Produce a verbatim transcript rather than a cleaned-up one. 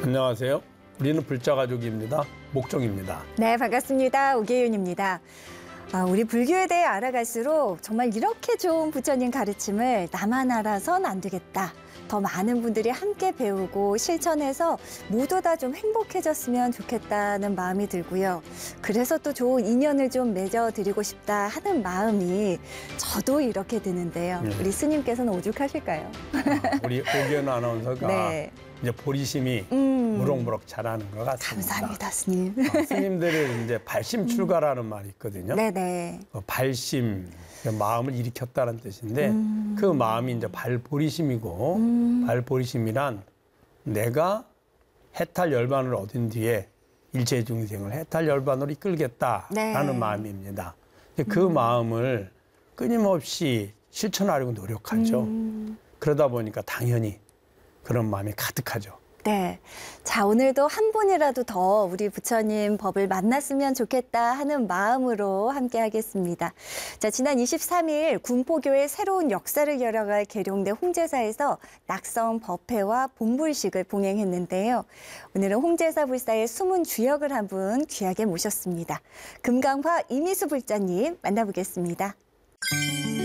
안녕하세요. 우리는 불자가족입니다. 목종입니다. 네, 반갑습니다. 오계윤입니다. 아, 우리 불교에 대해 알아갈수록 정말 이렇게 좋은 부처님 가르침을 나만 알아선 안 되겠다. 더 많은 분들이 함께 배우고 실천해서 모두 다 좀 행복해졌으면 좋겠다는 마음이 들고요. 그래서 또 좋은 인연을 좀 맺어드리고 싶다 하는 마음이 저도 이렇게 드는데요. 네. 우리 스님께서는 오죽하실까요? 아, 우리 오계연 아나운서가 네. 이제 보리심이 음. 무럭무럭 자라는 것 같습니다. 감사합니다, 스님. 어, 스님들은 이제 발심출가라는 말이 있거든요. 네네. 어, 발심, 마음을 일으켰다는 뜻인데 음. 그 마음이 이제 발보리심이고 음. 발보리심이란 내가 해탈 열반을 얻은 뒤에 일체 중생을 해탈 열반으로 이끌겠다라는 네. 마음입니다. 그 음. 마음을 끊임없이 실천하려고 노력하죠. 음. 그러다 보니까 당연히 그런 마음이 가득하죠. 네. 자, 오늘도 한 분이라도 더 우리 부처님 법을 만났으면 좋겠다 하는 마음으로 함께 하겠습니다. 자, 지난 이십삼 일 군포교의 새로운 역사를 열어갈 계룡대 홍제사에서 낙성 법회와 본불식을 봉행했는데요. 오늘은 홍제사 불사의 숨은 주역을 한 분 귀하게 모셨습니다. 금강화 이미수 불자님 만나보겠습니다.